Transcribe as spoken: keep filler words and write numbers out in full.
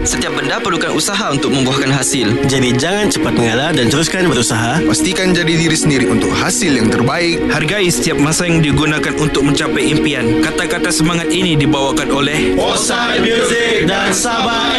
Setiap benda perlukan usaha untuk membuahkan hasil. Jadi jangan cepat mengalah dan teruskan berusaha. Pastikan jadi diri sendiri untuk hasil yang terbaik. Hargai setiap masa yang digunakan untuk mencapai impian. Kata-kata semangat ini dibawakan oleh Osai Music dan Sabah